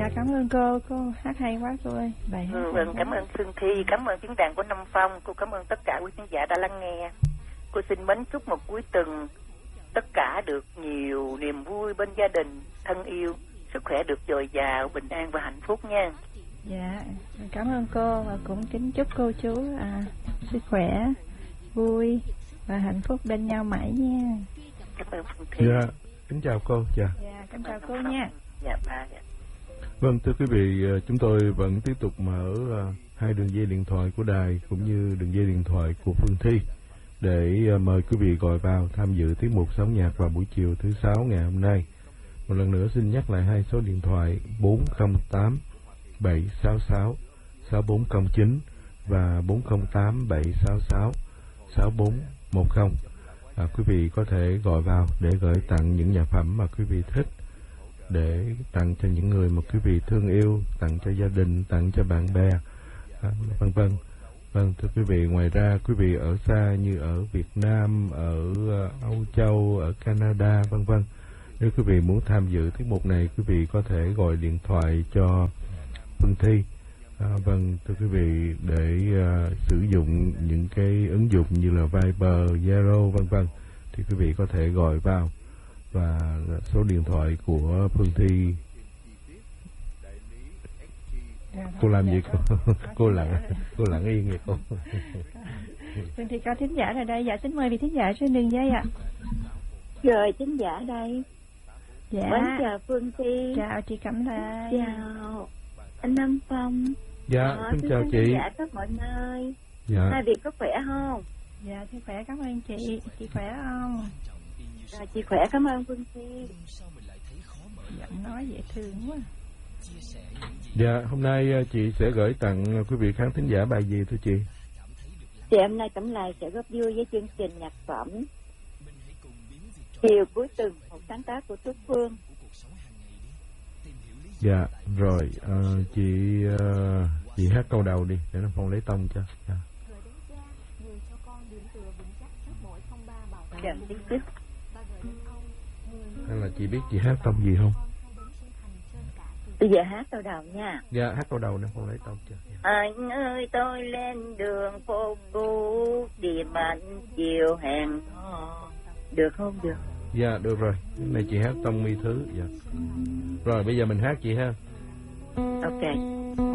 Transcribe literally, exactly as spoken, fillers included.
Dạ cảm ơn cô, cô hát hay quá cô ơi. Bài hát ừ, vâng, cảm ơn Phương Thi, cảm ơn tiếng đàn của Năm Phong, cô cảm ơn tất cả quý khán giả đã lắng nghe. Cô xin mến chúc một cuối tuần tất cả được nhiều niềm vui bên gia đình, thân yêu, sức khỏe được dồi dào, bình an và hạnh phúc nha. Dạ, cảm ơn cô và cũng kính chúc cô chú à, sức khỏe, vui và hạnh phúc bên nhau mãi nha. Cảm ơn Phương Thi. Dạ, kính chào cô. Dạ. Dạ, kính chào cô nha. Dạ, ba. Dạ. Vâng, thưa quý vị, chúng tôi vẫn tiếp tục mở hai đường dây điện thoại của đài cũng như đường dây điện thoại của Phương Thi để mời quý vị gọi vào tham dự tiết mục Sống Nhạc vào buổi chiều thứ sáu ngày hôm nay. Một lần nữa xin nhắc lại hai số điện thoại bốn không tám bảy sáu sáu sáu bốn không chín và bốn không tám bảy sáu sáu sáu bốn một không. À, quý vị có thể gọi vào để gửi tặng những nhạc phẩm mà quý vị thích, để tặng cho những người mà quý vị thương yêu, tặng cho gia đình, tặng cho bạn bè, à, vân vân. Vâng, thưa quý vị, ngoài ra quý vị ở xa như ở Việt Nam, ở uh, Âu Châu, ở Canada, vân vân, nếu quý vị muốn tham dự tiết mục này, quý vị có thể gọi điện thoại cho Phương Thi. À, vâng, thưa quý vị, để uh, sử dụng những cái ứng dụng như là Viber, Zalo, vân vân, thì quý vị có thể gọi vào và số điện thoại của Phương Thi. Cô làm gì cô? Cô lặng, cô lặng yên vậy cô. Phương Thi có thính giả ở đây. Dạ, xin mời vị thính giả trên đường dây ạ. Rồi, thính giả đây. Dạ. Mến chào Phương Thi. Chào chị Cẩm Lê. Chào anh Năm Phong. Dạ, ờ, xin chào chị. Thính giả khắp mọi nơi. Dạ. Hai việc có khỏe không? Dạ, chị khỏe, cảm ơn chị. Chị khỏe không? Rồi, chị khỏe, cảm ơn Phương Thi. Giọng nói dễ thương quá. Dạ, hôm nay chị sẽ gửi tặng quý vị khán thính giả bài gì thưa chị? Chị hôm nay Cẩm Lê sẽ góp vui với chương trình nhạc phẩm Chiều Cuối Tuần, một sáng tác của Trúc Phương. Dạ, rồi, uh, chị uh, chị hát câu đầu đi, để nó Phong lấy tông cho. Dạ. Dạ, tiếp. Hay là chị biết chị hát tông gì không? Bây giờ hát câu đầu nha. Dạ, hát câu đầu để Phong lấy tông cho. Dạ. Anh ơi, tôi lên đường phố cũ tìm anh chiều hẹn hò. Được không? Được. Dạ, được rồi. Cái này chị hát tông mi thứ. Dạ. Rồi, bây giờ mình hát chị ha. Ok.